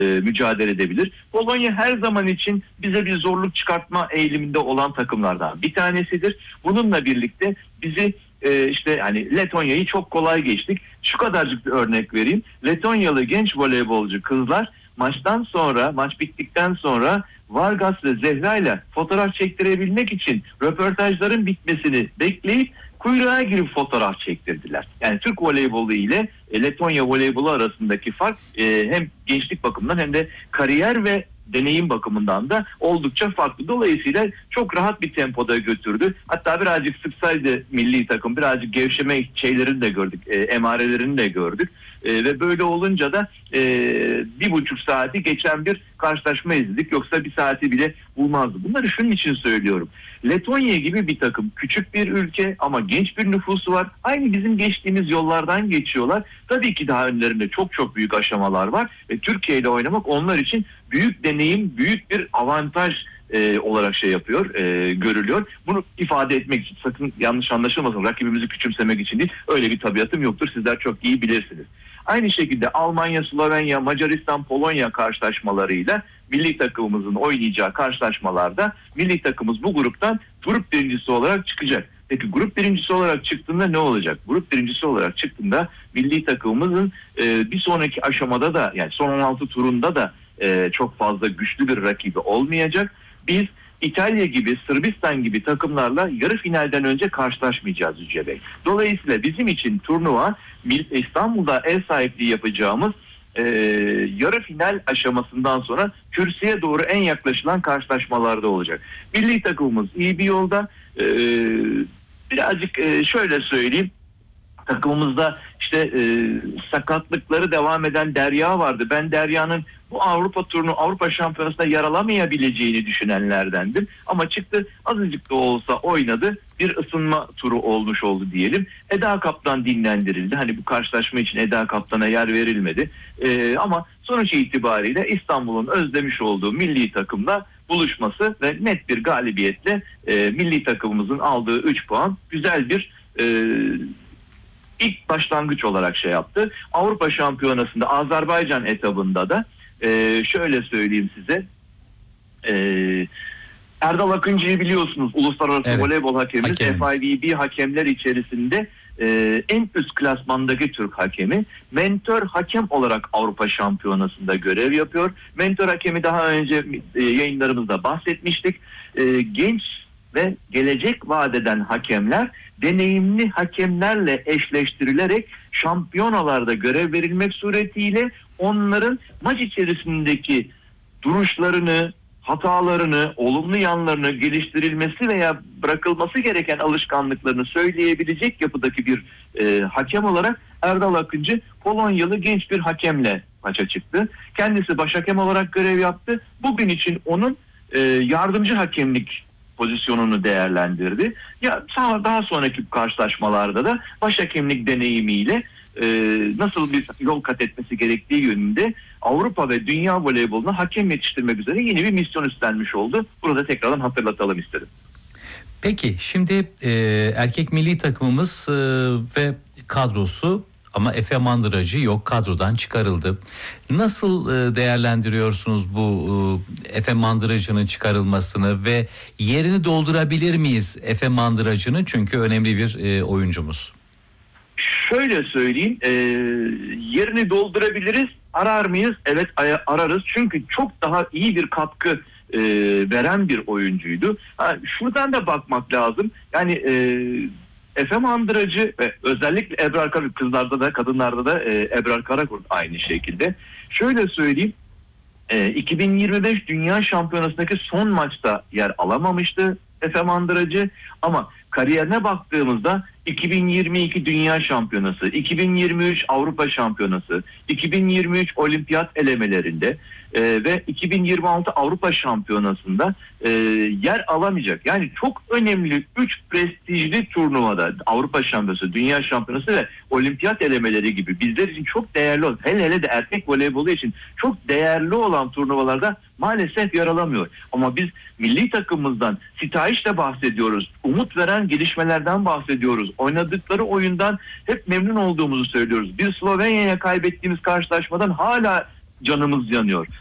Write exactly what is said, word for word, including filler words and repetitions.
mücadele edebilir. Polonya her zaman için bize bir zorluk çıkartma eğiliminde olan takımlardan bir tanesidir. Bununla birlikte bizi e, işte hani Letonya'yı çok kolay geçtik. Şu kadarcık bir örnek vereyim. Letonyalı genç voleybolcu kızlar maçtan sonra, maç bittikten sonra Vargas ve Zehra ile fotoğraf çektirebilmek için röportajların bitmesini bekleyip kuyruğa girip fotoğraf çektirdiler. Yani Türk voleybolu ile Letonya voleybolu arasındaki fark e, hem gençlik bakımından hem de kariyer ve deneyim bakımından da oldukça farklı. Dolayısıyla çok rahat bir tempoda götürdü. Hatta birazcık sıksaydı milli takım, birazcık gevşeme şeylerini de gördük, e, emarelerini de gördük. E, ve böyle olunca da e, bir buçuk saati geçen bir karşılaşma izledik. Yoksa bir saati bile bulmazdı. Bunları şunun için söylüyorum. Letonya gibi bir takım, küçük bir ülke ama genç bir nüfusu var. Aynı bizim geçtiğimiz yollardan geçiyorlar. Tabii ki daha önlerinde çok çok büyük aşamalar var. Ve Türkiye ile oynamak onlar için büyük deneyim, büyük bir avantaj e, olarak şey yapıyor, e, görülüyor. Bunu ifade etmek için, sakın yanlış anlaşılmasın, rakibimizi küçümsemek için değil. Öyle bir tabiatım yoktur. Sizler çok iyi bilirsiniz. Aynı şekilde Almanya, Slovenya, Macaristan, Polonya karşılaşmalarıyla milli takımımızın oynayacağı karşılaşmalarda milli takımımız bu gruptan grup birincisi olarak çıkacak. Peki grup birincisi olarak çıktığında ne olacak? Grup birincisi olarak çıktığında milli takımımızın e, bir sonraki aşamada da, yani son on altı turunda da e, çok fazla güçlü bir rakibi olmayacak. Biz İtalya gibi, Sırbistan gibi takımlarla yarı finalden önce karşılaşmayacağız Yüce Bey. Dolayısıyla bizim için turnuva İstanbul'da ev sahipliği yapacağımız e, yarı final aşamasından sonra kürsüye doğru en yaklaşılan karşılaşmalarda olacak. Milli takımımız iyi bir yolda. E, birazcık e, şöyle söyleyeyim. Takımımızda işte e, sakatlıkları devam eden Derya vardı. Ben Derya'nın bu Avrupa turnu, Avrupa Şampiyonası'nda yer alamayabileceğini düşünenlerdendim. Ama çıktı, azıcık da olsa oynadı. Bir ısınma turu olmuş oldu diyelim. Eda Kaptan dinlendirildi. Hani bu karşılaşma için Eda Kaptan'a yer verilmedi. E, ama sonuç itibariyle İstanbul'un özlemiş olduğu milli takımla buluşması ve net bir galibiyetle e, milli takımımızın aldığı üç puan güzel bir e, ilk başlangıç olarak şey yaptı. Avrupa Şampiyonası'nda Azerbaycan etabında da e, şöyle söyleyeyim size, e, Erdal Akıncı'yı biliyorsunuz, uluslararası evet, voleybol hakemimiz, F I V B hakemler içerisinde e, en üst klasmandaki Türk hakemi. Mentor hakem olarak Avrupa Şampiyonası'nda görev yapıyor. Mentor hakemi daha önce e, yayınlarımızda bahsetmiştik. E, genç ve gelecek vadeden hakemler deneyimli hakemlerle eşleştirilerek şampiyonalarda görev verilmek suretiyle onların maç içerisindeki duruşlarını, hatalarını, olumlu yanlarını geliştirilmesi veya bırakılması gereken alışkanlıklarını söyleyebilecek yapıdaki bir e, hakem olarak Erdal Akıncı Polonyalı genç bir hakemle maça çıktı. Kendisi baş hakem olarak görev yaptı. Bugün için onun e, yardımcı hakemlik pozisyonunu değerlendirdi. Ya daha sonraki karşılaşmalarda da başhakemlik deneyimiyle e, nasıl bir yol kat etmesi gerektiği yönünde Avrupa ve dünya voleyboluna hakem yetiştirmek üzere yeni bir misyon üstlenmiş oldu. Burada tekrardan hatırlatalım istedim. Peki şimdi e, erkek milli takımımız e, ve kadrosu, ama Efe Mandıracı yok, kadrodan çıkarıldı. Nasıl değerlendiriyorsunuz bu Efe Mandıracı'nın çıkarılmasını ve yerini doldurabilir miyiz Efe Mandıracı'nın, çünkü önemli bir oyuncumuz? Şöyle söyleyeyim, e, yerini doldurabiliriz. Arar mıyız? Evet, ararız. Çünkü çok daha iyi bir katkı e, veren bir oyuncuydu. Ha, şuradan da bakmak lazım. Yani e, Efe Mandıracı ve özellikle Ebrar Karakurt, kızlarda da kadınlarda da e, Ebrar Karakurt aynı şekilde. Şöyle söyleyeyim, e, iki bin yirmi beş Dünya Şampiyonası'ndaki son maçta yer alamamıştı Efe Mandıracı, ama kariyerine baktığımızda iki bin yirmi iki Dünya Şampiyonası, iki bin yirmi üç Avrupa Şampiyonası, iki bin yirmi üç Olimpiyat elemelerinde e, ve iki bin yirmi altı Avrupa Şampiyonası'nda e, yer alamayacak. Yani çok önemli üç prestijli turnuvada, Avrupa Şampiyonası, Dünya Şampiyonası ve Olimpiyat elemeleri gibi bizler için çok değerli olan, hele hele de erkek voleybolu için çok değerli olan turnuvalarda maalesef yer alamıyor. Ama biz milli takımımızdan sitayişle bahsediyoruz, umut veren gelişmelerden bahsediyoruz. Oynadıkları oyundan hep memnun olduğumuzu söylüyoruz. Bir Slovenya'ya kaybettiğimiz karşılaşmadan hala canımız yanıyor.